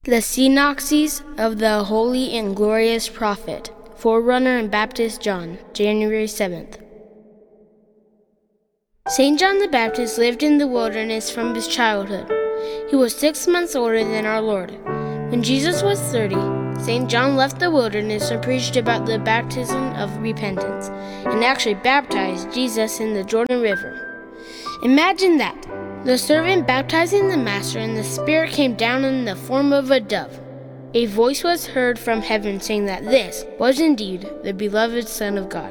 The synopsis of the Holy and Glorious Prophet, Forerunner and Baptist John, January 7th. St. John the Baptist lived in the wilderness from his childhood. He was 6 months older than our Lord. When Jesus was 30, St. John left the wilderness and preached about the baptism of repentance, and actually baptized Jesus in the Jordan River. Imagine that. The servant baptizing the Master, and the Spirit came down in the form of a dove. A voice was heard from heaven saying that this was indeed the beloved Son of God.